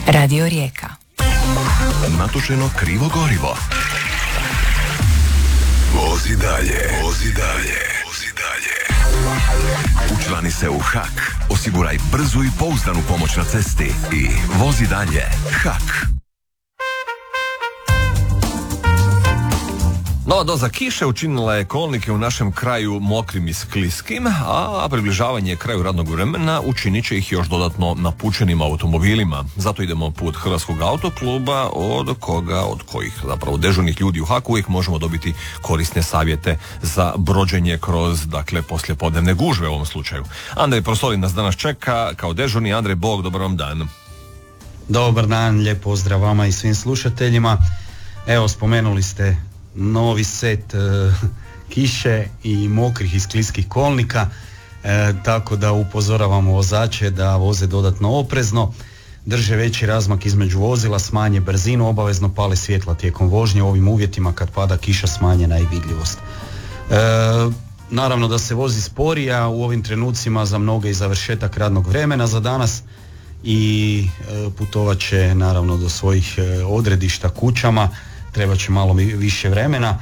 Radio Rijeka. Natočeno krivo gorivo. Vozi dalje, vozi dalje, vozi dalje. Učlani se u HAK. Osiguraj brzu i pouzdanu pomoć na cesti i vozi dalje. HAK. Nova doza kiše učinila je kolnike u našem kraju mokrim i skliskim, a približavanje kraju radnog vremena učinit će ih još dodatno napučenim automobilima. Zato idemo put Hrvatskog autokluba, od kojih zapravo dežurnih ljudi u HAK uvijek možemo dobiti korisne savjete za brođenje kroz, poslijepodnevne gužve u ovom slučaju. Andrej Prosolin nas danas čeka kao dežurni. Andrej, bog, dobar vam dan. Dobar dan, lijep pozdrav vama i svim slušateljima. Evo, spomenuli ste novi set kiše i mokrih i skliskih kolnika, tako da upozoravamo vozače da voze dodatno oprezno, drže veći razmak između vozila, smanje brzinu, obavezno pale svjetla tijekom vožnje. U ovim uvjetima kad pada kiša smanjena i vidljivost. Naravno da se vozi sporije, a u ovim trenucima za mnoge i završetak radnog vremena za danas i putovat će naravno do svojih odredišta kućama. Treba će malo više vremena,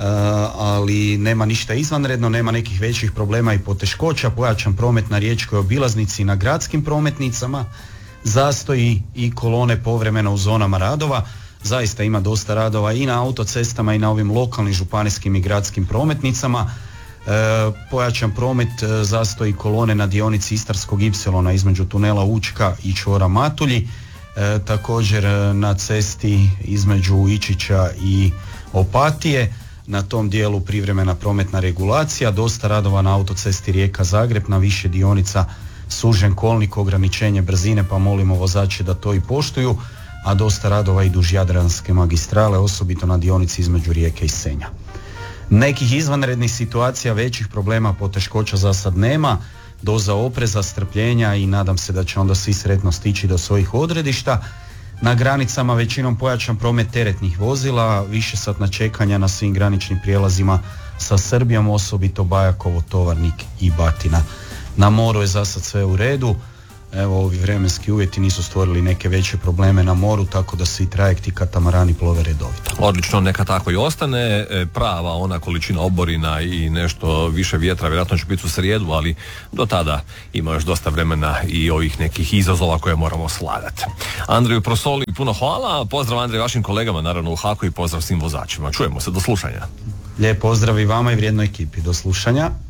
ali nema ništa izvanredno, nema nekih većih problema i poteškoća. Pojačan promet na riječkoj obilaznici i na gradskim prometnicama, zastoji i kolone povremeno u zonama radova. Zaista ima dosta radova i na autocestama i na ovim lokalnim županijskim i gradskim prometnicama. Pojačan promet, zastoji kolone na dionici Istarskog ipsilona između tunela Učka i čvora Matulji. Također na cesti između Ičića i Opatije, na tom dijelu privremena prometna regulacija, dosta radova na autocesti Rijeka-Zagreb, na više dionica sužen kolnik, ograničenje brzine, pa molimo vozače da to i poštuju, a dosta radova i duž Jadranske magistrale, osobito na dionici između Rijeke i Senja. Nekih izvanrednih situacija, većih problema, poteškoća za sad nema. Doza opreza, strpljenja i nadam se da će onda svi sretno stići do svojih odredišta. Na granicama većinom pojačan promet teretnih vozila, višesatna čekanja na svim graničnim prijelazima sa Srbijom, osobito Bajakovo, Tovarnik i Batina. Na moru je za sad sve u redu. Evo, ovi vremenski uvjeti nisu stvorili neke veće probleme na moru, tako da svi trajekti katamarani plove redovito. Odlično, neka tako i ostane. Prava ona količina oborina i nešto više vjetra vjerojatno će biti u srijedu, ali do tada ima još dosta vremena i ovih nekih izazova koje moramo sladati. Andreju Prosoli, puno hvala. Pozdrav, Andrej, vašim kolegama naravno u HAK-u i pozdrav svim vozačima. Čujemo se, do slušanja. Lijep pozdrav i vama i vrijednoj ekipi, do slušanja.